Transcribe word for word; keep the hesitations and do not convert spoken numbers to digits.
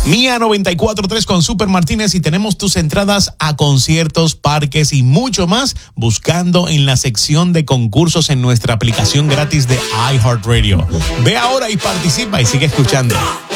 Mía noventa y cuatro punto tres con Super Martínez y tenemos tus entradas a conciertos, parques y mucho más buscando en la sección de concursos en nuestra aplicación gratis de iHeartRadio. Ve ahora y participa y sigue escuchando.